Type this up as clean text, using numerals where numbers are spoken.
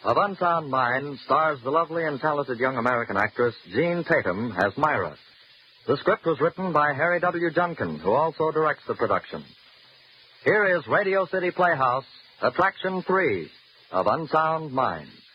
of Unsound Mind stars the lovely and talented young American actress Jean Tatum as Myra. The script was written by Harry W. Junkin, who also directs the production. Here is Radio City Playhouse, Attraction 3 of Unsound Mind.